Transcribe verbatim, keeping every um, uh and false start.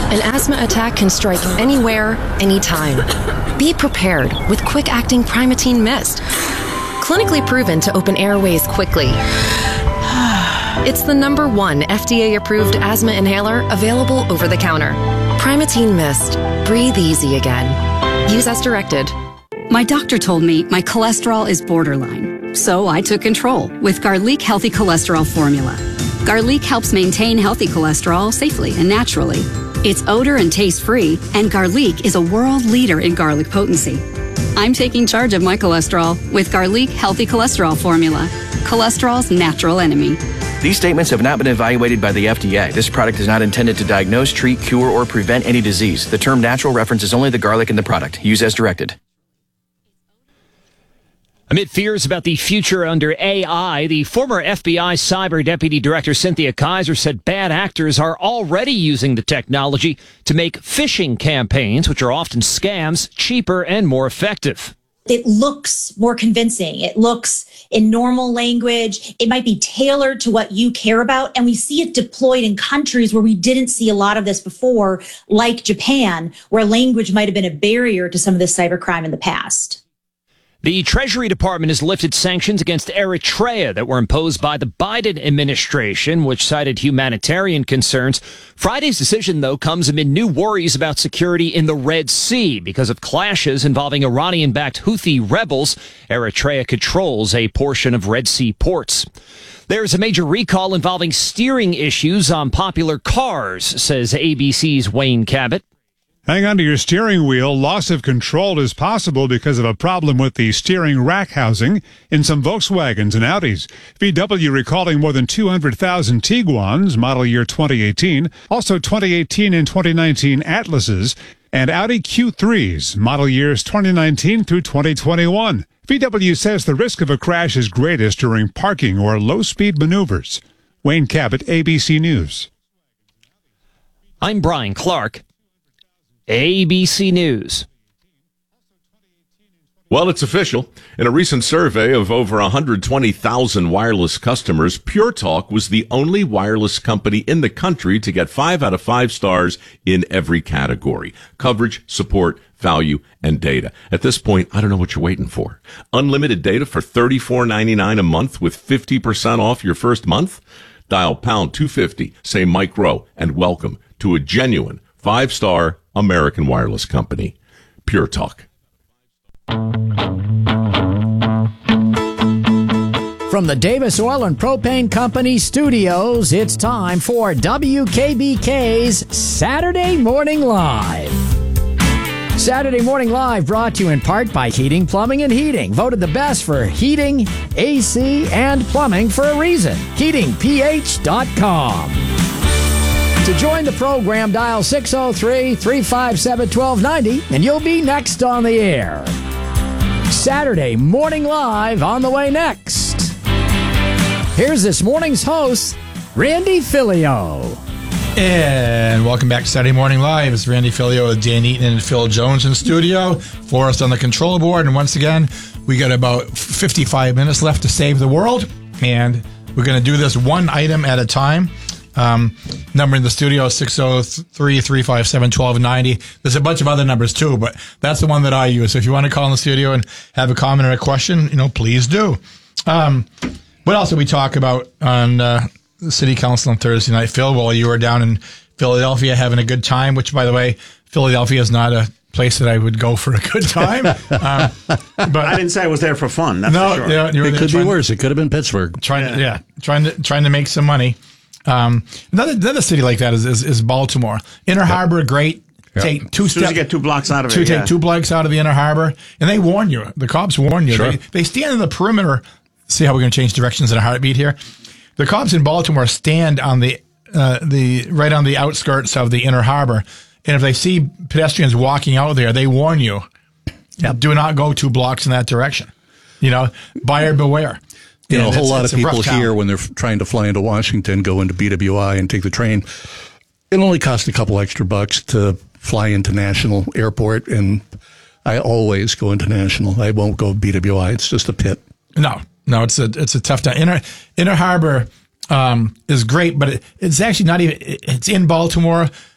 An asthma attack can strike anywhere, anytime. Be prepared with quick-acting Primatene Mist. Clinically proven to open airways quickly. It's the number one F D A-approved asthma inhaler available over the counter. Primatene Mist. Breathe easy again. Use as directed. My doctor told me my cholesterol is borderline, so I took control with Garlic Healthy Cholesterol Formula. Garlic helps maintain healthy cholesterol safely and naturally. It's odor and taste-free, and Garlic is a world leader in garlic potency. I'm taking charge of my cholesterol with Garlic Healthy Cholesterol Formula, cholesterol's natural enemy. These statements have not been evaluated by the F D A. This product is not intended to diagnose, treat, cure, or prevent any disease. The term natural references only the garlic in the product. Use as directed. Amid fears about the future under A I, the former F B I Cyber Deputy Director Cynthia Kaiser said bad actors are already using the technology to make phishing campaigns, which are often scams, cheaper and more effective. It looks more convincing. It looks in normal language. It might be tailored to what you care about. And we see it deployed in countries where we didn't see a lot of this before, like Japan, where language might have been a barrier to some of this cybercrime in the past. The Treasury Department has lifted sanctions against Eritrea that were imposed by the Biden administration, which cited humanitarian concerns. Friday's decision, though, comes amid new worries about security in the Red Sea because of clashes involving Iranian-backed Houthi rebels. Eritrea controls a portion of Red Sea ports. There's a major recall involving steering issues on popular cars, says A B C's Wayne Cabot. Hang on to your steering wheel. Loss of control is possible because of a problem with the steering rack housing in some Volkswagens and Audis. V W recalling more than two hundred thousand Tiguans, model year twenty eighteen, also twenty eighteen and twenty nineteen Atlases, and Audi Q threes, model years twenty nineteen through twenty twenty-one. V W says the risk of a crash is greatest during parking or low-speed maneuvers. Wayne Cabot, A B C News. I'm Brian Clark. A B C News. Well, it's official. In a recent survey of over one hundred twenty thousand wireless customers, Pure Talk was the only wireless company in the country to get five out of five stars in every category: coverage, support, value, and data. At this point, I don't know what you're waiting for. Unlimited data for thirty-four ninety-nine a month with fifty percent off your first month? Dial pound two fifty, say Mike Rowe, and welcome to a genuine five-star American wireless company. Pure Talk. From the Davis Oil and Propane Company studios, it's time for W K B K's Saturday Morning Live. Saturday Morning Live brought to you in part by Heating, Plumbing, and Heating. Voted the best for heating, A C, and plumbing for a reason. heating p h dot com. To join the program, dial six oh three, three five seven, one two nine oh, and you'll be next on the air. Saturday Morning Live on the way next. Here's this morning's host, Randy Filio. And welcome back to Saturday Morning Live. It's Randy Filio with Dan Eaton and Phil Jones in studio. Forrest on the control board. And once again, we got about fifty-five minutes left to save the world. And we're going to do this one item at a time. Um, number in the studio is six oh three, three five seven, one two nine oh. There's a bunch of other numbers too, but that's the one that I use. So if you want to call in the studio and have a comment or a question, you know, please do. Um, what else did we talk about on uh, the city council on Thursday night? Phil, while you were down in Philadelphia having a good time, which, by the way, Philadelphia is not a place that I would go for a good time. um, but I didn't say I was there for fun. That's no, for sure. Yeah, you were it could trying, be worse. It could have been Pittsburgh. Trying yeah. to, yeah, trying to trying to make some money. Um, another another city like that is is, is Baltimore. Inner yep. Harbor, great. Yep. Take two steps. You get two blocks out of it. To yeah. take two blocks out of the Inner Harbor, and they warn you. The cops warn you. Sure. They, they stand in the perimeter. See how we're going to change directions in a heartbeat here. The cops in Baltimore stand on the uh, the right on the outskirts of the Inner Harbor, and if they see pedestrians walking out there, they warn you. Yep. Do not go two blocks in that direction. You know, buyer beware. You know, yeah, a whole lot of people here, town. when they're trying to fly into Washington, go into B W I and take the train. It only costs a couple extra bucks to fly into National Airport, and I always go into National. I won't go B W I. It's just a pit. No, no, it's a it's a tough time. Inner Inner Harbor um, is great, but it, it's actually not even. It's in Baltimore,